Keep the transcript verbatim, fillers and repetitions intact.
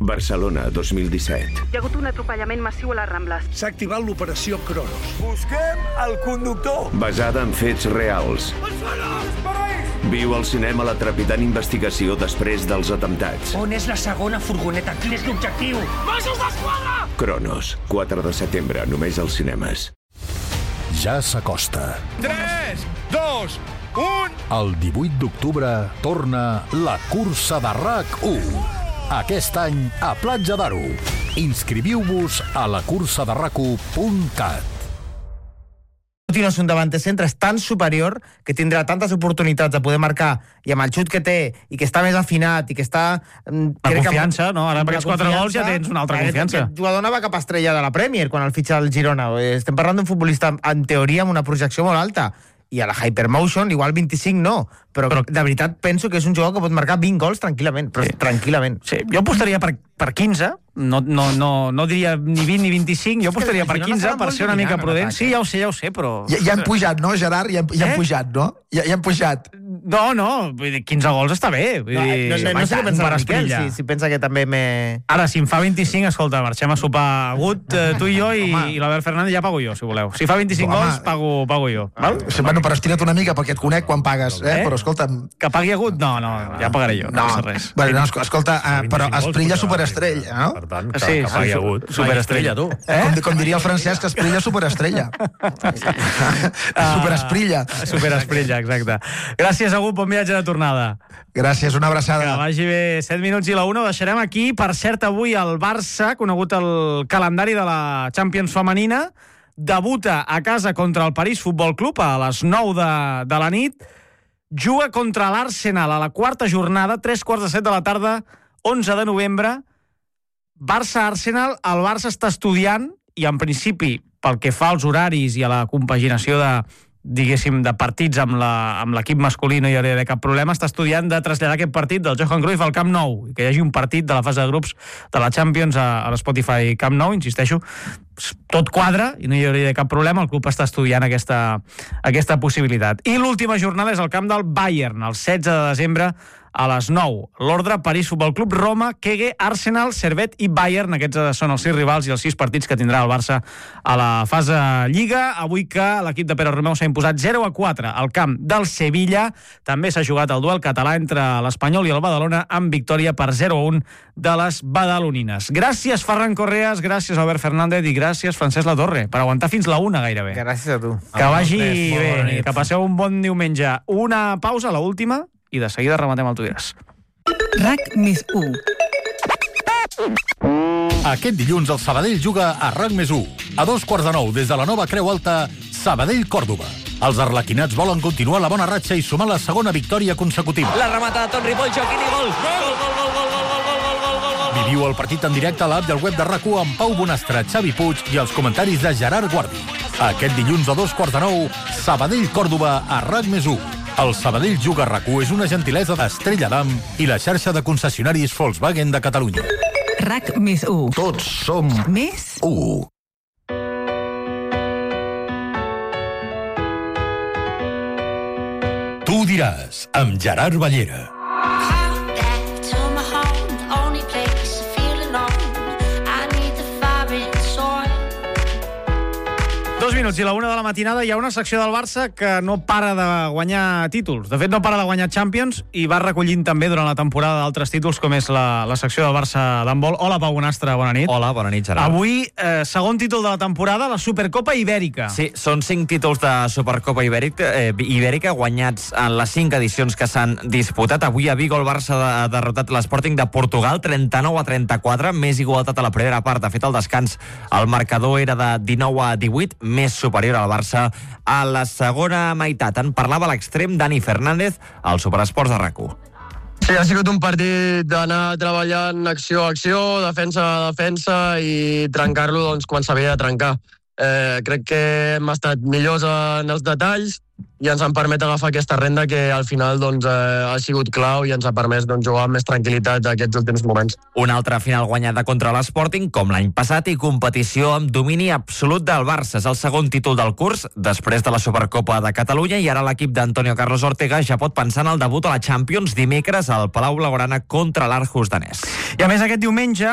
Barcelona, dos mil disset. Hi ha hagut un atropellament massiu a les Rambles. S'ha activat l'operació Cronos. Busquem el conductor. Basada en fets reals. Viu al cinema la trepidant investigació després dels atemptats. On és la segona furgoneta? Quin és l'objectiu? Mossos d'Esquadra! Cronos, quatre de setembre, només als cinemes. Ja s'acosta. tres, dos, un... El divuit d'octubre torna la cursa de RAC u. Aquest any a Platja d'Aro. Inscriviu-vos a la cursa de rac u punt cat. No és un davanter centre, és tan superior que tindrà tantes oportunitats de poder marcar, i amb el xut que té, i que està més afinat, i que està... La confiança, no? Ara amb aquests quatre gols ja tens una altra confiança. Aquest jugador no va cap estrella de la Premier quan el fitxa el Girona. Estem parlant d'un futbolista, en teoria, amb una projecció molt alta. I a la Hypermotion, igual vint-i-cinc no, però, però de veritat penso que és un jugador que pot marcar vint gols tranquil·lament, però sí. tranquil·lament. Sí, jo apostaria per, per quinze, no, no, no, no diria ni vint ni vint-i-cinc, jo apostaria per quinze per ser una mica prudent. Sí, ja ho sé, ja ho sé, però... Ja, ja hem pujat, no, Gerard? Ja, ja hem eh? pujat, no? Ja, ja hem pujat. No, no, vull dir, quinze gols està bé. Vull no, dir, no, no, no sé què pensa Miquel, si, si pensa que també me... Ara, si em fa vint-i-cinc, escolta, marxem a sopar agut, eh, tu i jo, i, i l'Albert Fernández ja pago jo, si voleu. Si fa vint-i-cinc Home. gols, pago, pago jo. Val? Bueno, però estira't una mica, perquè et conec quan pagues, eh? Eh? Però escolta'm... Que pagui agut? No, no, ja pagaré jo, no, no passa res. Bueno, no, escolta, uh, però Esprilla superestrella, no? Per tant, que, Sí, que pagui sí, agut. superestrella, tu. Eh? Com, com diria el Francesc, Esprilla superestrella. Superesprilla. Uh, superesprilla, exacte. Gràcies, Agut, bon viatge de tornada. Gràcies, una abraçada. Que vagi bé, set minuts i la una, ho deixarem aquí. Per cert, avui el Barça, conegut el calendari de la Champions femenina, debuta a casa contra el París Futbol Club a les nou de, de la nit, juga contra l'Arsenal a la quarta jornada, tres quarts de set de la tarda, onze de novembre, Barça-Arsenal. El Barça està estudiant, i en principi, pel que fa als horaris i a la compaginació de, diguéssim, de partits amb l'equip masculí, no hi hauria d'haver cap problema, està estudiant de traslladar aquest partit del Johan Cruyff al Camp Nou, i que hi hagi un partit de la fase de grups de la Champions a, a l'Spotify Camp Nou. Insisteixo, tot quadra i no hi hauria cap problema, el club està estudiant aquesta, aquesta possibilitat. I l'última jornada és al camp del Bayern, el setze de desembre, a les nou. L'ordre: París Futbol Club, Roma, Kege, Arsenal, Servette i Bayern. Aquests són els sis rivals i els sis partits que tindrà el Barça a la fase Lliga. Avui que l'equip de Pere Romeu s'ha imposat zero a quatre al camp del Sevilla. També s'ha jugat el duel català entre l'Espanyol i el Badalona, amb victòria per zero a un de les badalonines. Gràcies, Ferran Correas, gràcies, Albert Fernández, i gràcies, Francesc Latorre, per aguantar fins la una gairebé. Gràcies a tu. Que vagi bé, que passeu un bon diumenge. Una pausa, la última, i de seguida rematem el Tu diràs. RAC més u. Aquest dilluns el Sabadell juga a RAC més u. A dos quarts de nou, des de la nova Creu Alta, Sabadell-Còrdova. Els arlequinats volen continuar la bona ratxa i sumar la segona victòria consecutiva. La remata de Ton Ripoll, Joaquín i gol! Gol, gol, gol, gol, gol, gol, gol, gol, gol, gol, gol! Viviu el partit en directe a l'app del web de RAC u amb Pau Bonastre, Xavi Puig i els comentaris de Gerard Guardi. Aquest dilluns a dos quarts de nou, Sabadell-Còrdova a RAC més u. El Sabadell juga a RAC u és una gentilesa d'Estrella d'Am i la xarxa de concessionaris Volkswagen de Catalunya. RAC més u. Tots som Més u. Tu diràs, amb Gerard Ballera. Dos minuts i la una de la matinada. Hi ha una secció del Barça que no para de guanyar títols. De fet, no para de guanyar Champions, i va recollint també durant la temporada d'altres títols, com és la, la secció del Barça d'handbol. Hola, Pau Bonastre, bona nit. Hola, bona nit, Gerard. Avui, eh, segon títol de la temporada, la Supercopa Ibèrica. Sí, són cinc títols de Supercopa Ibèrica, eh, Ibèrica guanyats en les cinc edicions que s'han disputat. Avui a Vigo el Barça ha derrotat l'Sporting de Portugal trenta-nou a trenta-quatre, més igualtat a la primera part. De fet, el descans, el marcador era de dinou a divuit, més superior al Barça a la segona meitat. En parlava l'extrem Dani Fernández al Superesports de RAC u. Sí, ha sigut un partit d'anar treballant acció a acció, defensa a defensa, i trencar-lo doncs, quan s'havia de trencar. Eh, crec que hem estat millors en els detalls i ens han permès agafar aquesta renda que al final doncs, eh, ha sigut clau i ens ha permès doncs, jugar amb més tranquil·litat aquests últims moments. Una altra final guanyada contra l'Sporting, com l'any passat, i competició amb domini absolut del Barça. És el segon títol del curs, després de la Supercopa de Catalunya, i ara l'equip d'Antonio Carlos Ortega ja pot pensar en el debut a la Champions dimecres al Palau Blaugrana contra l'Aarhus danès. I a més, aquest diumenge